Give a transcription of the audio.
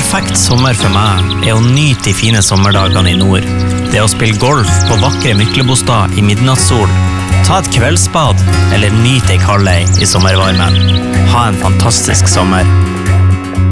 perfekt sommer for meg å nyte de fine sommerdagene i nord. Det å spille golf på vakre Myklebostad i midnattssol, ta et kveldsbad eller nyte ei kaldei i sommervarmen. Ha en fantastisk sommer.